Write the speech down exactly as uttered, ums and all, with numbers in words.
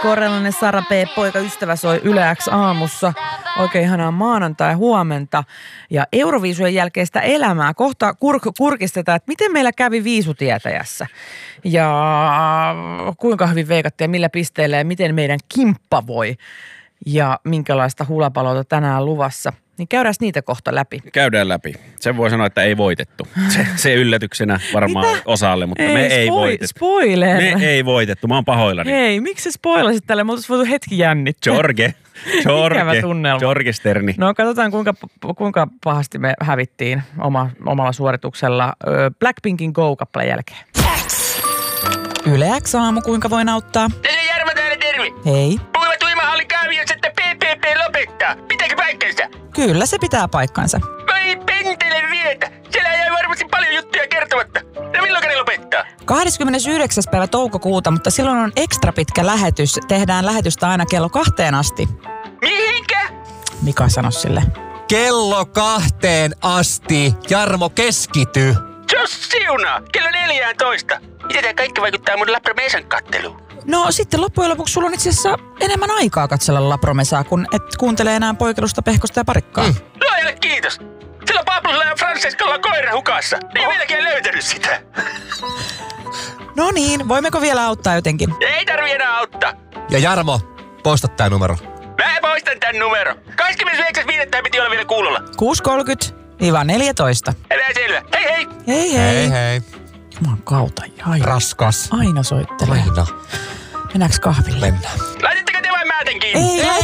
Korelainen Sara P. Poikaystävä soi Yle X aamussa. Oikein ihanaa maanantai huomenta. Ja Euroviisujen jälkeistä elämää. Kohta kur- kurkistetaan, että miten meillä kävi viisutietäjässä. Ja kuinka hyvin veikattiin ja millä pisteillä ja miten meidän kimppa voi. Ja minkälaista hulapalota tänään luvassa. Niin käydään niitä kohta läpi. Käydään läpi. Sen voi sanoa, että ei voitettu. Se, se yllätyksenä varmaan Mitä? Osalle, mutta ei, me ei spo- voitettu. Spoiler. Me ei voitettu. Mä oon pahoillani. Hei, miksi sä spoilasit tälle? Me oltais voitu hetki jännittää. Jorge. Jorge. Ikävä tunnelma. Jorge Sterni. No katsotaan kuinka, kuinka pahasti me hävittiin oma, omalla suorituksella Blackpinkin Go-kappaleen jälkeen. X. Yle X aamu, kuinka voin auttaa? Tässä on Jarmo täällä, terve. Hei. Puhuvat uimahalli kaaviossa, että P P P lopettaa. Pitääkö paikkansa? Kyllä se pitää paikkansa. Vai pentele vietä. Siellä jäi varmasti paljon juttuja kertomatta. No milloin ne lopettaa? kahdeskymmenesyhdeksäs päivä toukokuuta, mutta silloin on ekstra pitkä lähetys. Tehdään lähetystä aina kello kahteen asti. Mihinkä? Mika sanoi sille. Kello kahteen asti. Jarmo, keskity. Jos siunaa, kello neljätoista. Miten tää kaikki vaikuttaa mun Lapromesan katteluun? No sitten loppujen lopuksi sulla on itse asiassa enemmän aikaa katsella Lapromesaa, kun et kuuntele enää Poikelusta, Pehkosta ja Parikkaa. Mm. Luojalle kiitos. Silloin Pablolla ja Francescalla on koira hukassa. Ei vieläkään löytänyt sitä. No niin, voimmeko vielä auttaa jotenkin? Ei tarvi enää auttaa. Ja Jarmo, poista tää numero. Mä poistan tän numero. kahdeskymmenesyhdeksäs viidettä piti olla vielä kuulolla. kuusi kolmekymmentä neljätoista. Elää selvä. Hei hei. Hei hei. Hei hei. Jumalan kautta. Aina, Raskas. aina soittelee. Aina. Mennäänkö kahville? Mennään. Laitatteko te vai mä tän kiinni? Ei,